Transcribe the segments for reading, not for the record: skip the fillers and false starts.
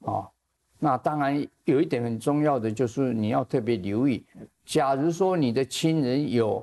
那当然有一点很重要的就是你要特别留意，假如说你的亲人有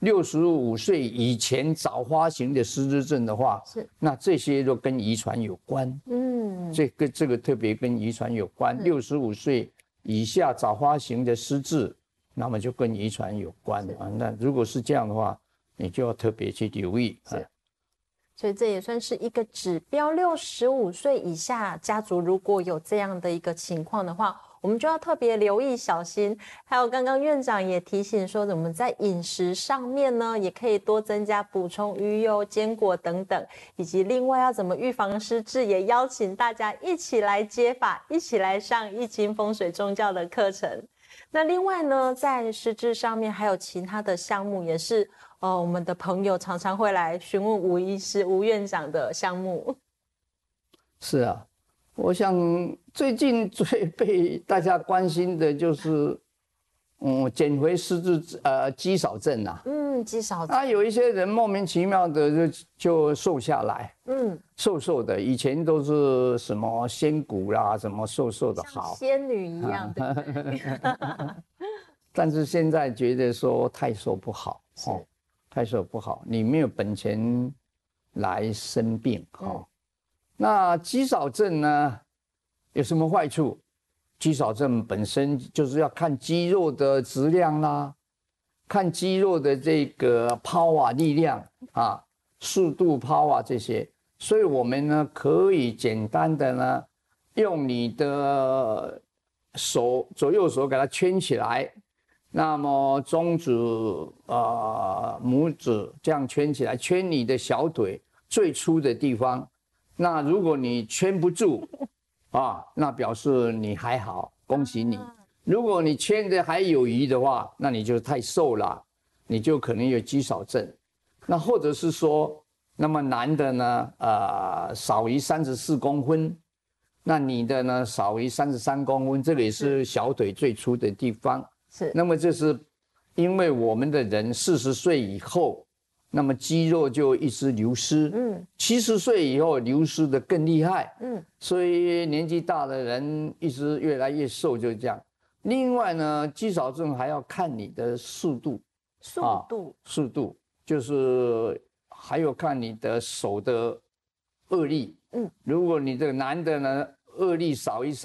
65岁以前早发型的失智症的话，那这些都跟遗传有关。这个特别跟遗传有关。65岁以下早发型的失智，那么就跟遗传有关啊。那如果是这样的话，你就要特别去留意。 所以这也算是一个指标。65岁以下家族如果有这样的一个情况的话，我们就要特别留意小心。还有刚刚院长也提醒说，我们在饮食上面呢，也可以多增加补充鱼油、坚果等等，以及另外要怎么预防失智，也邀请大家一起来接法，一起来上易经风水宗教的课程。那另外呢，在失智上面还有其他的项目，也是我们的朋友常常会来询问吴医师、吴院长的项目。 是啊，我想最近最被大家关心的就是，减肥失智肌少症啊。 肌少症。 有一些人莫名其妙的就瘦下来，瘦瘦的，以前都是什么仙骨啦，什么瘦瘦的好， 像仙女一样的。 但是现在觉得说太瘦不好，太瘦不好，你没有本钱来生病，那肌少症呢有什么坏处？肌少症本身就是要看肌肉的质量啦，看肌肉的这个 power 力量啊，速度 power 这些，所以我们呢可以简单的呢用你的手左右手给它圈起来，那么中指拇指这样圈起来，圈你的小腿最粗的地方。那如果你圈不住那表示你还好，恭喜你。如果你圈的还有余的话，那你就太瘦了，你就可能有肌少症。那或者是说，那么男的呢，少于34公分，那你的呢少于33公分，这里是小腿最粗的地方。那么这是因为我们的人40岁以后，那么肌肉就一直流失，70岁以后流失的更厉害，所以年纪大的人一直越来越瘦，就是这样。另外呢，肌少症还要看你的速度，速度就是还有看你的手的握力，如果你这个男的呢握力少于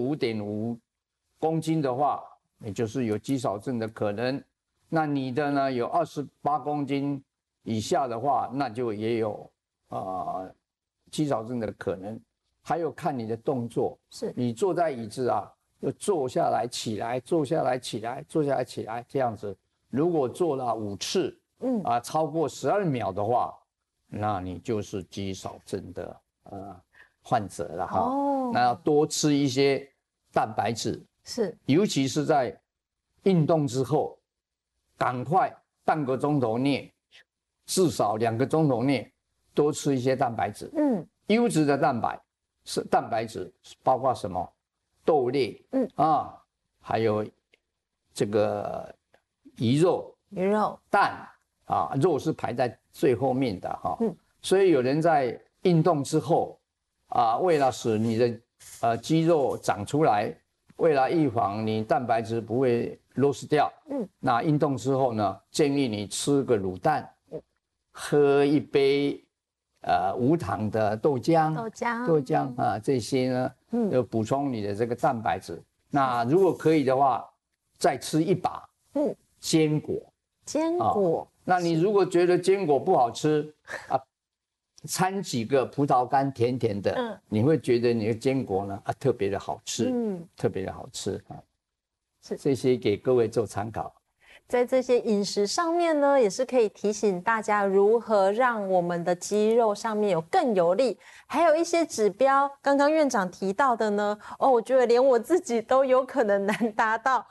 35.5公斤的话，也就是有肌少症的可能。那你的呢有28公斤以下的话，那就也有肌少症的可能。还有看你的动作，你坐在椅子就坐下来起来，坐下来起来，坐下来起来这样子。如果做了5次，超过12秒的话，那你就是肌少症的患者了哈。那要多吃一些蛋白质，尤其是在运动之后，赶快半个钟头内，至少2个钟头内多吃一些蛋白质。优质的蛋白质包括什么？豆类，还有这个鱼肉，蛋肉是排在最后面的哈。所以有人在运动之后为了使你的肌肉长出来，为了预防你蛋白质不会lost掉，那运动之后呢，建议你吃个卤蛋，喝一杯无糖的豆浆这些呢，就补充你的这个蛋白质。那如果可以的话，再吃一把坚果。那你如果觉得坚果不好吃掺几个葡萄干甜甜的，你会觉得你的坚果呢特别的好吃，特别的好吃这些给各位做参考。 在这些饮食上面呢，也是可以提醒大家如何让我们的肌肉上面有更有力。还有一些指标，刚刚院长提到的呢，我觉得连我自己都有可能难达到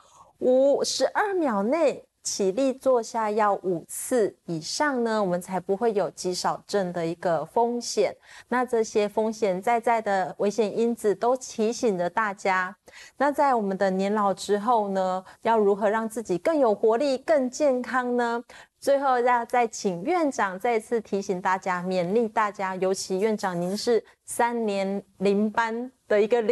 12秒内起立坐下要5次以上呢，我们才不会有肌少症的一个风险。那这些风险在的危险因子都提醒着大家。那在我们的年老之后呢，要如何让自己更有活力、更健康呢？最后要再请院长再次提醒大家，勉励大家，尤其院长您是3年0班的一个